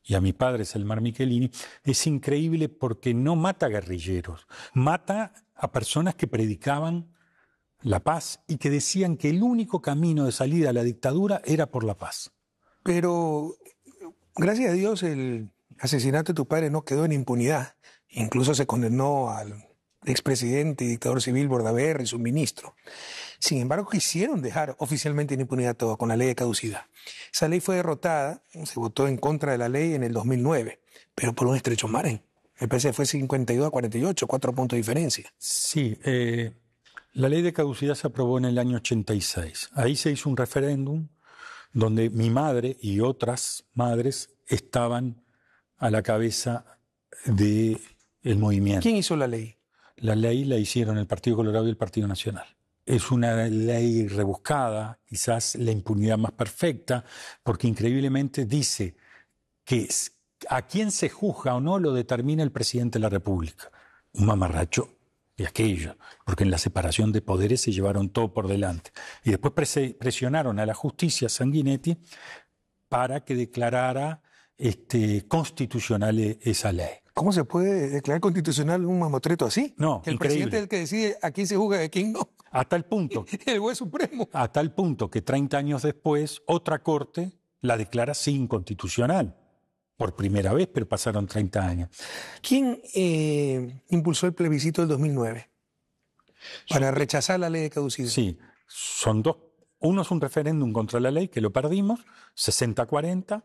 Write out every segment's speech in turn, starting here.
y a mi padre, Selmar Michelini, es increíble porque no mata guerrilleros, mata a personas que predicaban la paz y que decían que el único camino de salida a la dictadura era por la paz. Pero, gracias a Dios, el asesinato de tu padre no quedó en impunidad. Incluso se condenó al expresidente y dictador civil Bordaberry y su ministro. Sin embargo, quisieron dejar oficialmente en impunidad todo con la ley de caducidad. Esa ley fue derrotada, se votó en contra de la ley en el 2009, pero por un estrecho margen. El PC fue 52-48, 4 puntos de diferencia. Sí, la ley de caducidad se aprobó en el año 86. Ahí se hizo un referéndum donde mi madre y otras madres estaban a la cabeza del movimiento. ¿Quién hizo la ley? La ley la hicieron el Partido Colorado y el Partido Nacional. Es una ley rebuscada, quizás la impunidad más perfecta, porque increíblemente dice que a quién se juzga o no lo determina el presidente de la República. Un mamarracho de aquello, porque en la separación de poderes se llevaron todo por delante. Y después presionaron a la justicia Sanguinetti para que declarara constitucional esa ley. ¿Cómo se puede declarar constitucional un mamotreto así? No, que el increíble. presidente es el que decide a quién se juzga y a quién no. A tal punto. El juez supremo. A tal punto que 30 años después, otra corte la declara inconstitucional. Por primera vez, pero pasaron 30 años. ¿Quién impulsó el plebiscito del 2009 para rechazar la ley de caducidad? Sí, son dos. Uno es un referéndum contra la ley, que lo perdimos, 60-40,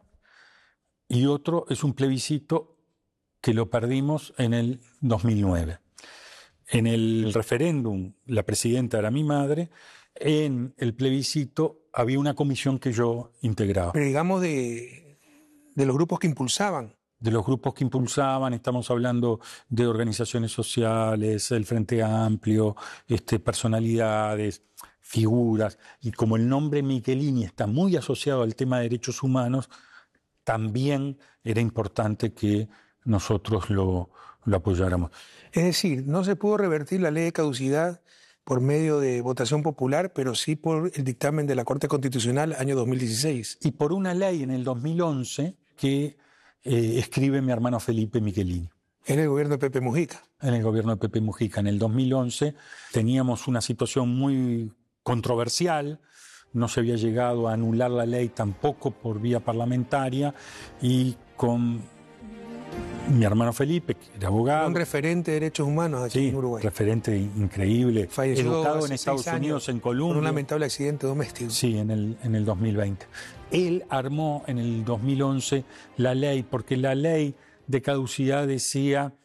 y otro es un plebiscito que lo perdimos en el 2009. En el referéndum, la presidenta era mi madre. En el plebiscito había una comisión que yo integraba. Pero digamos de los grupos que impulsaban. De los grupos que impulsaban, estamos hablando de organizaciones sociales, el Frente Amplio, personalidades, figuras. Y como el nombre Michelini está muy asociado al tema de derechos humanos, también era importante que nosotros lo apoyáramos. Es decir, no se pudo revertir la ley de caducidad por medio de votación popular, pero sí por el dictamen de la Corte Constitucional año 2016. Y por una ley en el 2011 que escribe mi hermano Felipe Michelini. En el gobierno de Pepe Mujica. En el gobierno de Pepe Mujica. En el 2011 teníamos una situación muy controversial, no se había llegado a anular la ley tampoco por vía parlamentaria, y con mi hermano Felipe, que era abogado. Un referente de derechos humanos aquí en Uruguay. Referente increíble. Falleció educado en Estados Unidos, en Colombia. Por un lamentable accidente doméstico. Sí, en el 2020. Él armó en el 2011 la ley, porque la ley de caducidad decía,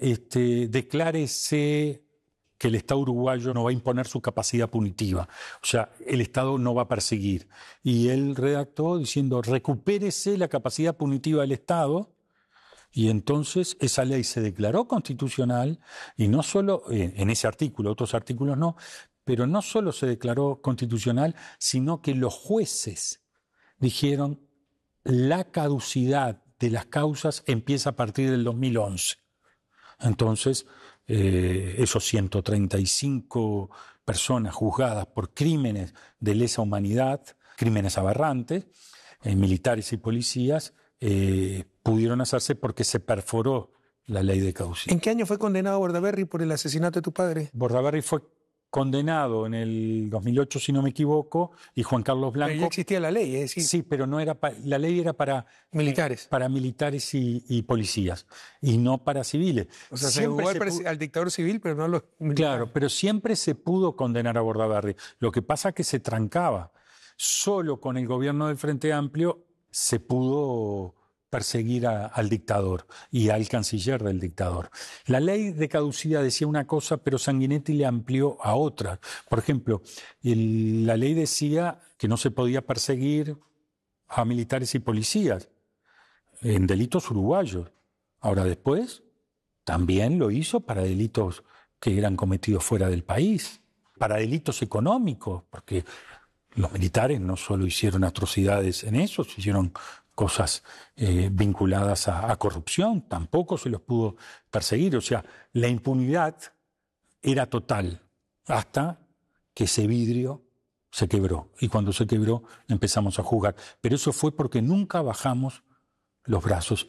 declárese que el Estado uruguayo no va a imponer su capacidad punitiva. O sea, el Estado no va a perseguir. Y él redactó diciendo, recupérese la capacidad punitiva del Estado. Y entonces esa ley se declaró constitucional, y no solo en ese artículo, otros artículos no, pero no solo se declaró constitucional, sino que los jueces dijeron la caducidad de las causas empieza a partir del 2011. Entonces, esos 135 personas juzgadas por crímenes de lesa humanidad, crímenes aberrantes, militares y policías, pudieron hacerse porque se perforó la ley de caducidad. ¿En qué año fue condenado Bordaberry por el asesinato de tu padre? Bordaberry fue condenado en el 2008, si no me equivoco, y Juan Carlos Blanco... Pero ya existía la ley, es decir... Sí, pero no era la ley era para... Militares. Para militares y policías, y no para civiles. O sea, se jugó al dictador civil, pero no a los militares. Claro, pero siempre se pudo condenar a Bordaberry. Lo que pasa es que se trancaba. Solo con el gobierno del Frente Amplio se pudo perseguir al dictador y al canciller del dictador. La ley de caducidad decía una cosa, pero Sanguinetti le amplió a otra. Por ejemplo, la ley decía que no se podía perseguir a militares y policías en delitos uruguayos. Ahora después también lo hizo para delitos que eran cometidos fuera del país, para delitos económicos, porque los militares no solo hicieron atrocidades en eso, hicieron cosas vinculadas a corrupción, tampoco se los pudo perseguir. O sea, la impunidad era total hasta que ese vidrio se quebró. Y cuando se quebró empezamos a juzgar. Pero eso fue porque nunca bajamos los brazos